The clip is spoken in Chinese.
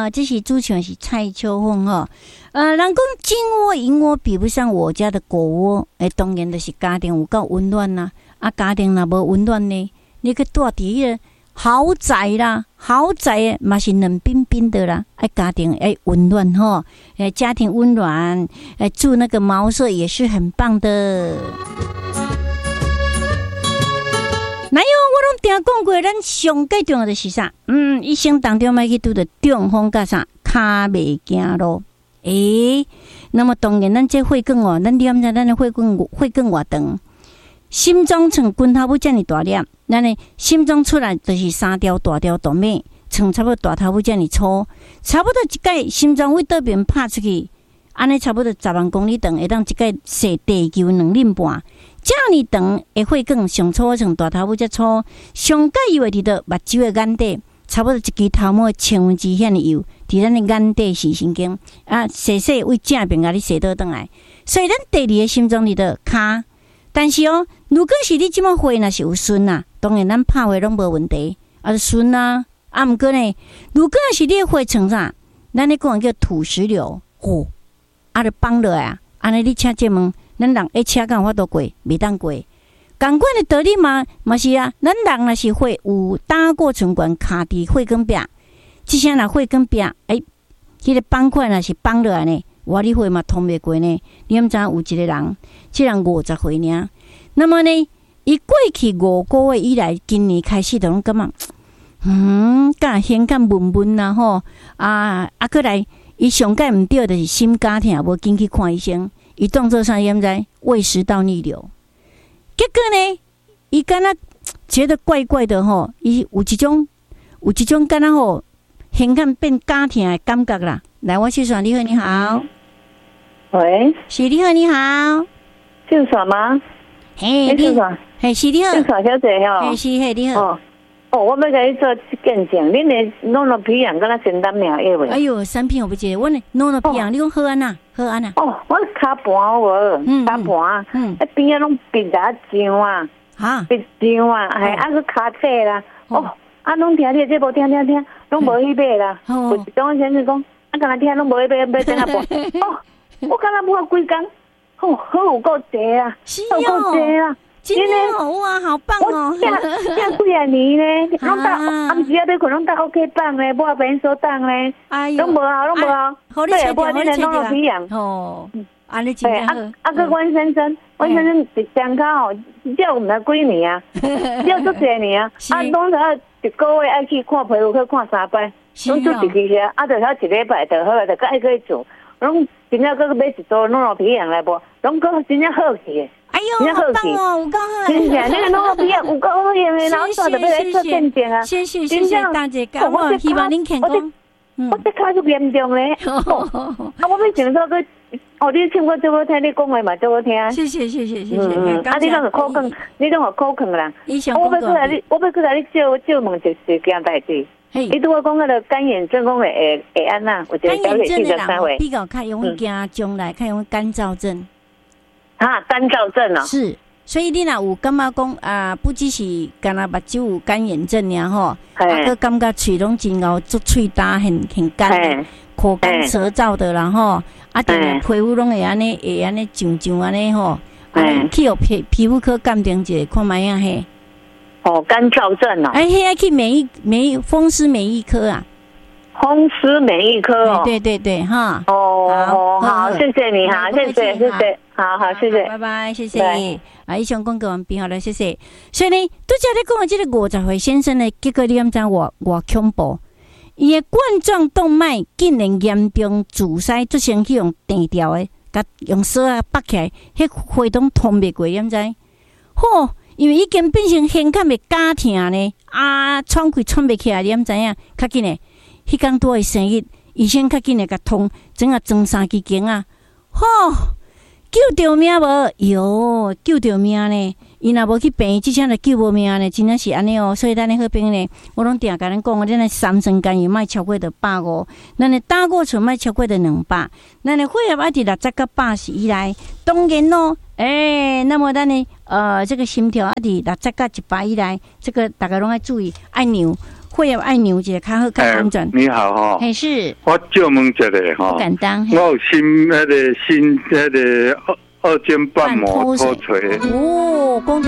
这是主唱是蔡秋凤吼。人讲金窝银窝比不上我家的狗窝，当然就是家庭有够温暖啦。家庭若无温暖呢，你去住伫迄个豪宅啦，豪宅嘛是冷冰冰的啦。家庭温暖吼，家庭温暖，住那个茅舍也是很棒的。哪有我拢听讲过，咱上最重要的是啥？一生当中要去拄着中风甲啥，骹袂行路。那么当然，咱这血管哦，咱念在咱的血管偌长，心脏像拳头母这么大粒，咱的心脏出来就是3条大条动脉，像差不多大头母这么粗，差不多一届心脏为倒边拍出去，安尼差不多10万公里长，会当一届射地球2厘半。这么长的血管，上粗像大头母这粗，上界又会伫到目睭的眼底。差不多一支头毛10%遐尼油，伫咱的眼底视神经射为正边甲你射倒转来，所以咱第二个心脏伫到骹。但是如果是你即马血若是有顺啊，当然咱拍血拢无问题，顺啊。毋过呢，如果是你的血像啥，咱咧讲叫土石流，就放落来安尼你车这门，咱人车敢有法度过，袂当过。同款的道理嘛是啊，咱人若是血有打过唇管卡伫血管壁，即声若血管壁，迄个板块若是放落来呢，我你血嘛通袂过呢。你毋知有一个人，即人50岁尔，那么呢，伊过去5个月以来，今年开始就拢感觉，敢显感闷闷啦吼，过来，伊上界毋对，就是心肝疼，无紧去看医生，伊当作啥？伊毋知胃食道逆流。结果呢，伊敢若觉得怪怪的吼，伊有一种敢若吼，现感变家庭的感觉啦。来，我去说你好，你好。 喂， 是你好，你好。 姓耍吗？ 嘿， 你好。 嘿，是你好。 姓耍小姐吼。 嘿，是嘿，你好。 我要甲你做见证，恁的弄了皮痒，敢若仙丹苗药未？ 哎呦，3片我不记得，我呢弄了皮痒，你讲好安呐？好安呐？ 我骹盘有无？骹盘，边仔拢闭打浆啊，闭浆啊，个骹体啦，拢听你这无听，拢无去买啦。有一种先生讲，敢若听拢无去买，买怎啊办？我敢若买几工，好有够济啊，好有够济啊。 今天哇，好棒哦！ 这几啊年呢，拢到暗时要困，拢到 OK 放呢，无便所当呢，拢无好，拢无好。 好，你切掉，你切掉。 皮痒安尼真好。 个阮先生一双脚只有毋知几年啊，只有足侪年啊，拢是一个月爱去看皮肤科看3摆，拢做一支遐，就晓一礼拜就好啊，就爱去做，拢真正搁买一组弄了皮痒来无，拢搁真正好去。 哎呦，好棒哦！有够好， 真正那个弄个皮啊，有够好用的，然后就要来做见证啊！ 谢谢大姐，我希望恁健康。 我这脚就严重咧，我要想说个，你唱歌最好听，你讲话嘛最好听。 谢谢。 你拢有口讲，你拢有口讲啦。我要过来你借问一件代志。你拄我讲个干眼症，讲会安呐？我觉得了解记得3回。 比较较容易惊将来，较容易干燥症。 干燥症啊， 是，所以你若有感觉讲不只是干那目睭有干眼症尔吼，佮感觉喙拢真厚，做喙焦很干，口干舌燥的啦吼，定皮肤拢会安尼上安尼吼，去互皮肤科鉴定者看卖啊嘿。 干燥症啊， 迄去风湿免疫科啊。 风湿免疫科对哈。 好，谢谢你哈，谢谢。好，谢谢， 拜拜，谢谢。以上讲过完毕好了，谢谢。所以呢，拄则咧讲的这个50岁先生呢，结果你敢知偌恐怖？伊的冠状动脉竟然严重阻塞，做成去用电掉的，甲用绳绑起来，迄血统通袂过，你敢知？因为已经变成现感的家庭呢，喘气喘袂起来，你敢知影？较紧的，迄天拄的生日，医生较紧的甲通，整个装3支经啊，救着命无？救着命呢！ 伊若无去病，即阵就救无命呢，真正是安尼哦。所以咱的好朋友呢，我拢定甲咱讲，咱的三酸甘油莫超过着150，咱的胆固醇莫超过着200，咱的血压爱伫60到80以内。当然咯，那么咱的这个心跳爱伫60到100以内，这个大家拢要注意，爱量。会要爱牛姐，较好较安全。 你好哈， 还是我借问一下哈， 不敢当。 我有心2斤半毛脱垂。 哦，